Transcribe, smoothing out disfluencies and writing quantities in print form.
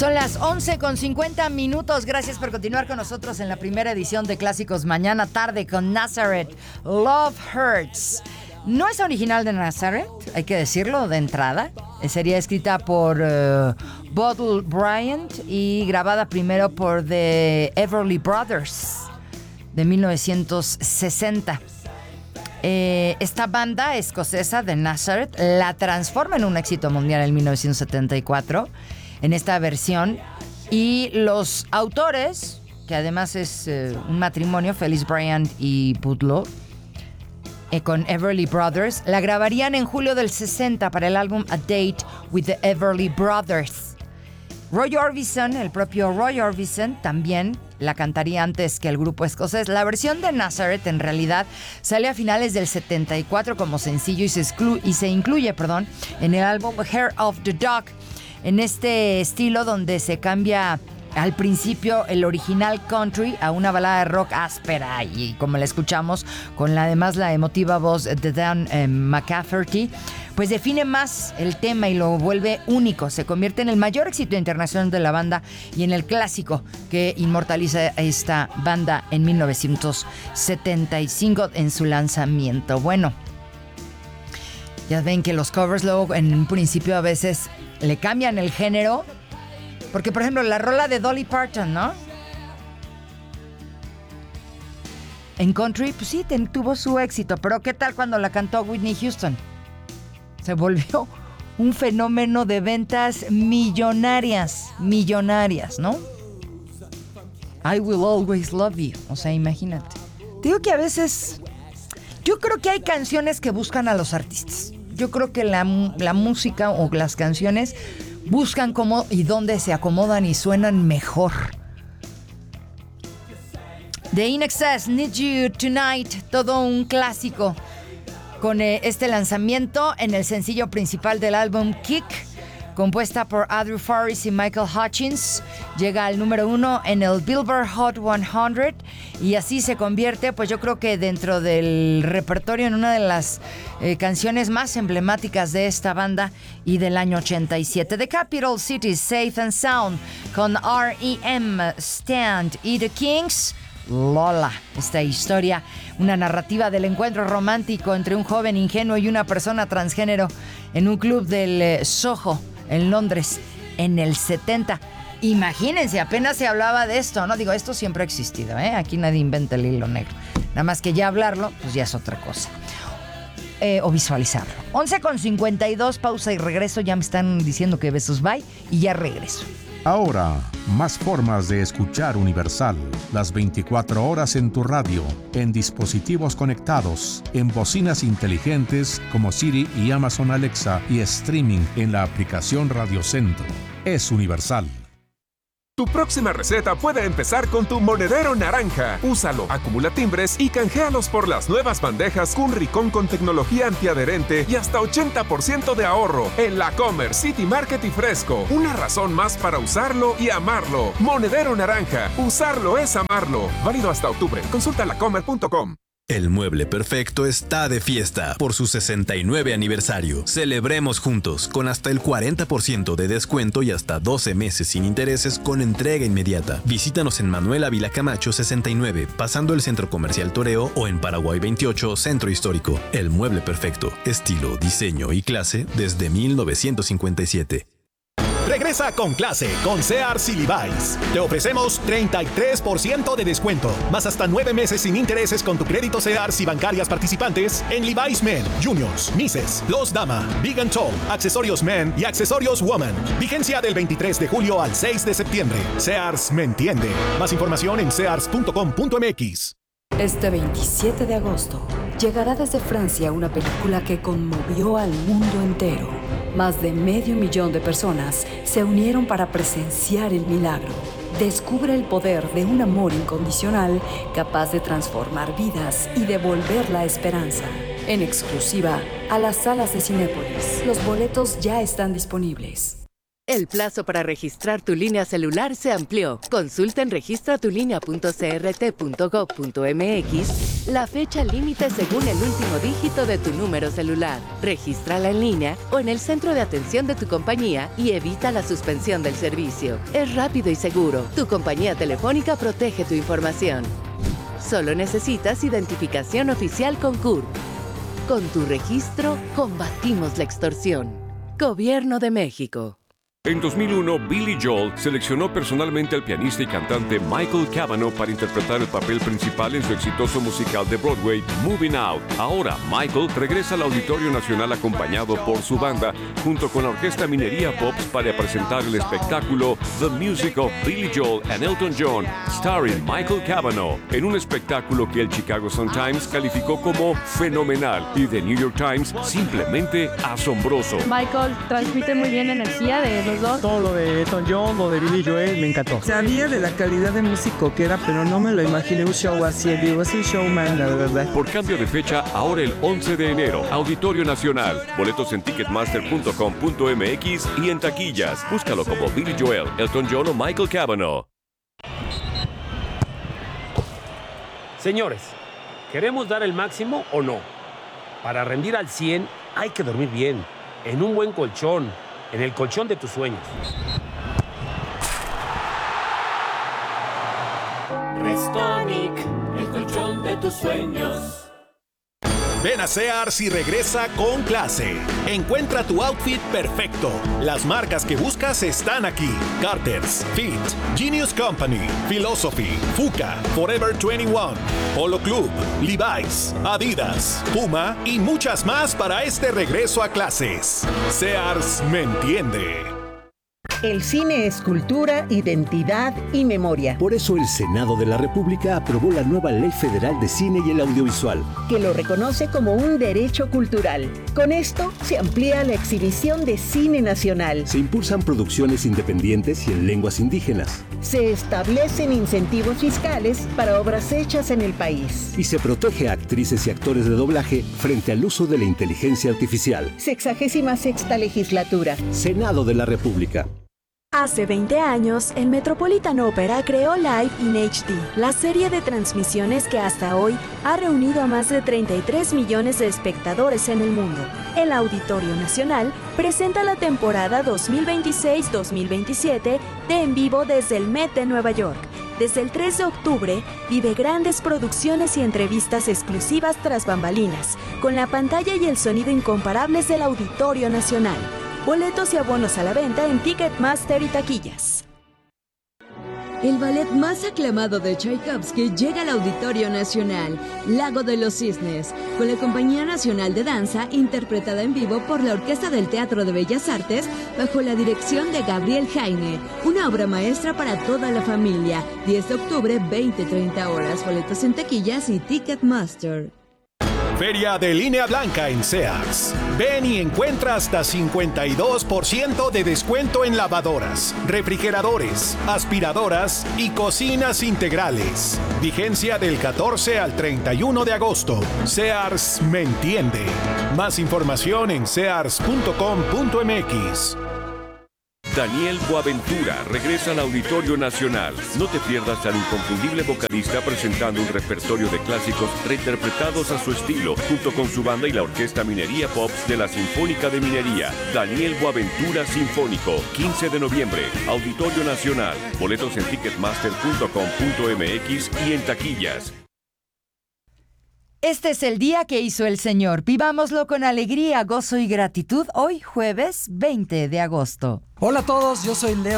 Son las 11:50. Gracias por continuar con nosotros en la primera edición de Clásicos Mañana Tarde con Nazareth. Love Hurts. No es original de Nazareth, hay que decirlo de entrada. Sería escrita por Bottle Bryant y grabada primero por The Everly Brothers de 1960. Esta banda escocesa de Nazareth la transforma en un éxito mundial en 1974 en esta versión, y los autores, que además es un matrimonio, Felix Bryant y Butler, con Everly Brothers, la grabarían en julio del 60 para el álbum A Date with the Everly Brothers. Roy Orbison, el propio Roy Orbison, también la cantaría antes que el grupo escocés. La versión de Nazareth en realidad sale a finales del 74 como sencillo y se incluye en el álbum Hair of the Dog, en este estilo donde se cambia al principio el original country a una balada de rock áspera, y como la escuchamos con además la emotiva voz de Dan McCafferty, pues define más el tema y lo vuelve único. Se convierte en el mayor éxito internacional de la banda y en el clásico que inmortaliza a esta banda en 1975 en su lanzamiento. Bueno, ya ven que los covers luego en un principio a veces le cambian el género, porque por ejemplo la rola de Dolly Parton, ¿no? En country, pues sí, tuvo su éxito, pero ¿qué tal cuando la cantó Whitney Houston? Se volvió un fenómeno de ventas millonarias, ¿no? I Will Always Love You, o sea, imagínate. Te digo que a veces, yo creo que hay canciones que buscan a los artistas. Yo creo que la música o las canciones buscan cómo y dónde se acomodan y suenan mejor. The INXS, Need You Tonight, todo un clásico con este lanzamiento en el sencillo principal del álbum Kick, compuesta por Andrew Farris y Michael Hutchins. Llega al número 1 en el Billboard Hot 100 y así se convierte, pues yo creo que dentro del repertorio, en una de las canciones más emblemáticas de esta banda y del año 87. The Capital Cities, Safe and Sound con R.E.M., Stand y The Kings. Lola, esta historia, una narrativa del encuentro romántico entre un joven ingenuo y una persona transgénero en un club del Soho en Londres en el 70. Imagínense, apenas se hablaba de esto, ¿no? Digo, esto siempre ha existido, ¿eh? Aquí nadie inventa el hilo negro. Nada más que ya hablarlo, pues ya es otra cosa. O visualizarlo. 11:52, pausa y regreso. Ya me están diciendo que besos bye y ya regreso. Ahora, más formas de escuchar Universal. Las 24 horas en tu radio, en dispositivos conectados, en bocinas inteligentes como Siri y Amazon Alexa, y streaming en la aplicación Radio Centro. Es Universal. Tu próxima receta puede empezar con tu monedero naranja. Úsalo, acumula timbres y canjealos por las nuevas bandejas Cunricón con tecnología antiadherente y hasta 80% de ahorro en La Comer, City Market y Fresco. Una razón más para usarlo y amarlo. Monedero naranja. Usarlo es amarlo. Válido hasta octubre. Consulta lacomer.com. El Mueble Perfecto está de fiesta por su 69 aniversario. Celebremos juntos con hasta el 40% de descuento y hasta 12 meses sin intereses con entrega inmediata. Visítanos en Manuel Ávila Camacho 69, pasando el Centro Comercial Toreo, o en Paraguay 28, Centro Histórico. El Mueble Perfecto, estilo, diseño y clase desde 1957. Regresa con clase con Sears y Levi's. Te ofrecemos 33% de descuento, más hasta 9 meses sin intereses con tu crédito Sears y bancarias participantes en Levi's Men, Juniors, Misses, Los Dama, Big and Tall, accesorios Men y accesorios Woman. Vigencia del 23 de julio al 6 de septiembre. Sears me entiende. Más información en sears.com.mx. Este 27 de agosto llegará desde Francia una película que conmovió al mundo entero. Más de 500,000 de personas se unieron para presenciar el milagro. Descubre el poder de un amor incondicional capaz de transformar vidas y devolver la esperanza. En exclusiva a las salas de Cinépolis. Los boletos ya están disponibles. El plazo para registrar tu línea celular se amplió. Consulta en registratulinea.crt.gov.mx la fecha límite según el último dígito de tu número celular. Regístrala en línea o en el centro de atención de tu compañía y evita la suspensión del servicio. Es rápido y seguro. Tu compañía telefónica protege tu información. Solo necesitas identificación oficial con CURP. Con tu registro, combatimos la extorsión. Gobierno de México. En 2001, Billy Joel seleccionó personalmente al pianista y cantante Michael Cavanaugh para interpretar el papel principal en su exitoso musical de Broadway, Moving Out. Ahora, Michael regresa al Auditorio Nacional acompañado por su banda, junto con la Orquesta Minería Pops, para presentar el espectáculo The Music of Billy Joel and Elton John, starring Michael Cavanaugh, en un espectáculo que el Chicago Sun-Times calificó como fenomenal y The New York Times simplemente asombroso. Michael transmite muy bien energía de los dos. Todo lo de Elton John, lo de Billy Joel, me encantó. Sabía de la calidad de músico que era, pero no me lo imaginé un show así en vivo. Es un showman, la verdad. Por cambio de fecha, ahora el 11 de enero, Auditorio Nacional. Boletos en ticketmaster.com.mx y en taquillas. Búscalo como Billy Joel, Elton John o Michael Cavanaugh. Señores, ¿queremos dar el máximo o no? Para rendir al 100 hay que dormir bien, en un buen colchón, en el colchón de tus sueños. Restonic, el colchón de tus sueños. Ven a Sears y regresa con clase. Encuentra tu outfit perfecto. Las marcas que buscas están aquí. Carter's, Fit, Genius Company, Philosophy, Fuka, Forever 21, Polo Club, Levi's, Adidas, Puma y muchas más para este regreso a clases. Sears me entiende. El cine es cultura, identidad y memoria. Por eso el Senado de la República aprobó la nueva Ley Federal de Cine y el Audiovisual, que lo reconoce como un derecho cultural. Con esto se amplía la exhibición de cine nacional. Se impulsan producciones independientes y en lenguas indígenas. Se establecen incentivos fiscales para obras hechas en el país. Y se protege a actrices y actores de doblaje frente al uso de la inteligencia artificial. 66ª legislatura. Senado de la República. Hace 20 años, el Metropolitan Opera creó Live in HD, la serie de transmisiones que hasta hoy ha reunido a más de 33 millones de espectadores en el mundo. El Auditorio Nacional presenta la temporada 2026-2027 de En Vivo desde el Met de Nueva York. Desde el 3 de octubre, vive grandes producciones y entrevistas exclusivas tras bambalinas, con la pantalla y el sonido incomparables del Auditorio Nacional. Boletos y abonos a la venta en Ticketmaster y taquillas. El ballet más aclamado de Tchaikovsky llega al Auditorio Nacional, Lago de los Cisnes, con la Compañía Nacional de Danza, interpretada en vivo por la Orquesta del Teatro de Bellas Artes, bajo la dirección de Gabriel Heine. Una obra maestra para toda la familia. 10 de octubre, 20-30 horas. Boletos en taquillas y Ticketmaster. Feria de Línea Blanca en Sears. Ven y encuentra hasta 52% de descuento en lavadoras, refrigeradores, aspiradoras y cocinas integrales. Vigencia del 14 al 31 de agosto. Sears me entiende. Más información en sears.com.mx. Daniel Boaventura regresa al Auditorio Nacional. No te pierdas al inconfundible vocalista presentando un repertorio de clásicos reinterpretados a su estilo, junto con su banda y la Orquesta Minería Pops de la Sinfónica de Minería. Daniel Boaventura Sinfónico, 15 de noviembre, Auditorio Nacional. Boletos en ticketmaster.com.mx y en taquillas. Este es el día que hizo el Señor. Vivámoslo con alegría, gozo y gratitud. Hoy, jueves 20 de agosto. Hola a todos, yo soy Leo